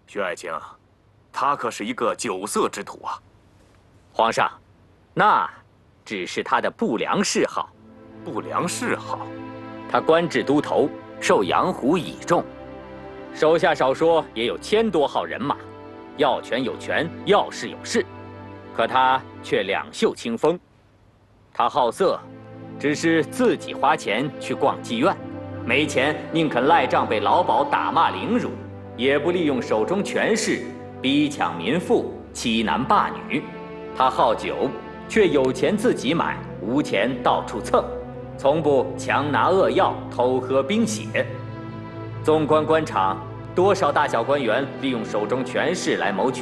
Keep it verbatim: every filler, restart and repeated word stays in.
徐爱卿，他可是一个酒色之徒啊！ 皇上，那只是他的不良嗜好。 不良嗜好？ 他官至都头，受杨虎倚重，手下少说也有千多号人马，要权有权，要势有势。可他却两袖清风。他好色，只是自己花钱去逛妓院，没钱宁肯赖账被老鸨打骂凌辱，也不利用手中权势逼抢民妇、欺男霸女。他好酒，却有钱自己买，无钱到处蹭，从不强拿恶药、偷喝冰血。纵观官场，多少大小官员利用手中权势来谋取